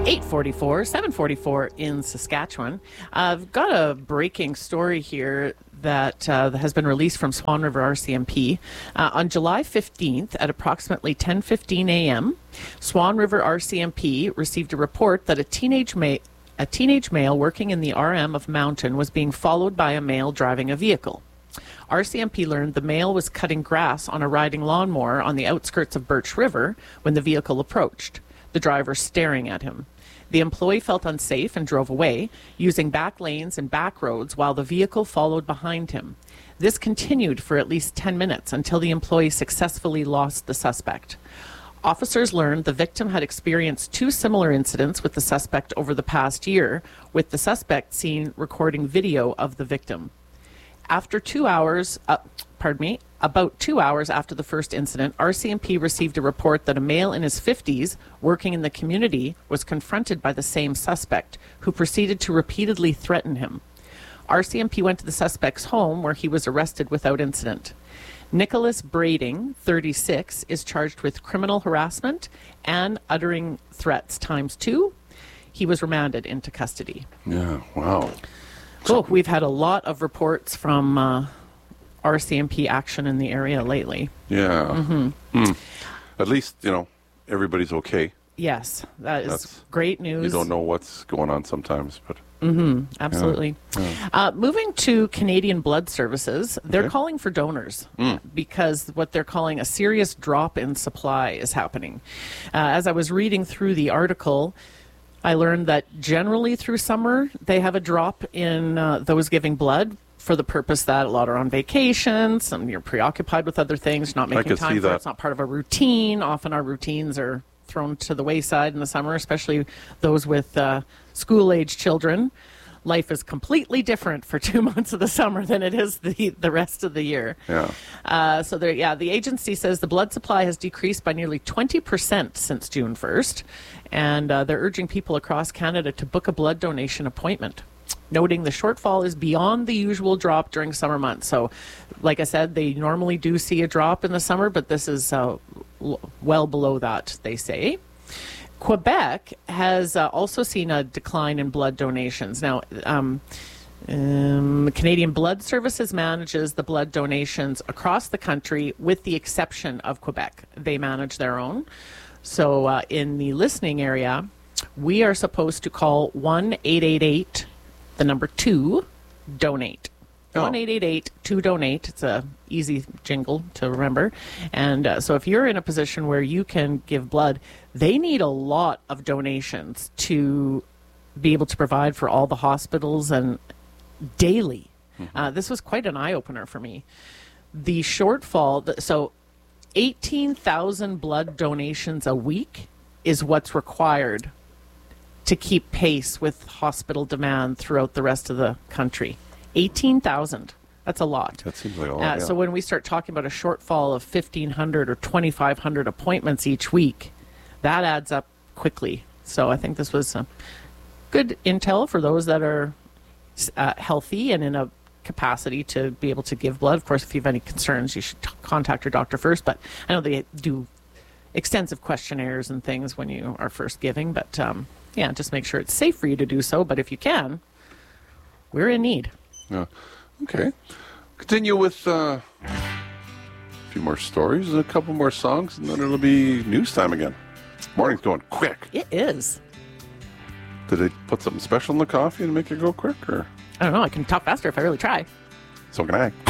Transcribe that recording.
8:44, 7:44 in Saskatchewan. I've got a breaking story here that has been released from Swan River RCMP. On July 15th at approximately 10:15 a.m., Swan River RCMP received a report that a teenage male working in the RM of Mountain was being followed by a male driving a vehicle. RCMP learned the male was cutting grass on a riding lawnmower on the outskirts of Birch River when the vehicle approached, the driver staring at him. The employee felt unsafe and drove away, using back lanes and back roads while the vehicle followed behind him. This continued for at least 10 minutes until the employee successfully lost the suspect. Officers learned the victim had experienced two similar incidents with the suspect over the past year, with the suspect seen recording video of the victim. About 2 hours after the first incident, RCMP received a report that a male in his 50s working in the community was confronted by the same suspect, who proceeded to repeatedly threaten him. RCMP went to the suspect's home, where he was arrested without incident. Nicholas Brading, 36, is charged with criminal harassment and uttering threats ×2. He was remanded into custody. Yeah, wow. Oh, we've had a lot of reports from RCMP action in the area lately. Yeah. At least, everybody's okay. Yes, that's great news. You don't know what's going on sometimes, but... Absolutely. Yeah. Moving to Canadian Blood Services, they're calling for donors because what they're calling a serious drop in supply is happening. As I was reading through the article, I learned that generally through summer, they have a drop in those giving blood for the purpose that a lot are on vacation, some you're preoccupied with other things, not making time for it. It's not part of a routine. Often our routines are thrown to the wayside in the summer, especially those with school-age children. Life is completely different for 2 months of the summer than it is the rest of the year. Yeah. The agency says the blood supply has decreased by nearly 20% since June 1st, and they're urging people across Canada to book a blood donation appointment, noting the shortfall is beyond the usual drop during summer months. So, like I said, they normally do see a drop in the summer, but this is well below that, they say. Quebec has also seen a decline in blood donations. Now, Canadian Blood Services manages the blood donations across the country with the exception of Quebec. They manage their own. So in the listening area, we are supposed to call 1-888, the number 2, donate. 1-888-2-DONATE. It's a easy jingle to remember. And so if you're in a position where you can give blood, they need a lot of donations to be able to provide for all the hospitals and daily. This was quite an eye-opener for me. The shortfall, so 18,000 blood donations a week is what's required to keep pace with hospital demand throughout the rest of the country. 18,000. That's a lot. That seems like a lot, So when we start talking about a shortfall of 1,500 or 2,500 appointments each week, that adds up quickly. So I think this was good intel for those that are healthy and in a capacity to be able to give blood. Of course, if you have any concerns, you should contact your doctor first. But I know they do extensive questionnaires and things when you are first giving. But just make sure it's safe for you to do so. But if you can, we're in need. Yeah. Okay. Continue with a few more stories and a couple more songs, and then it'll be news time again. Morning's going quick. It is. Did they put something special in the coffee and make it go quick, or? I don't know. I can talk faster if I really try. So can I.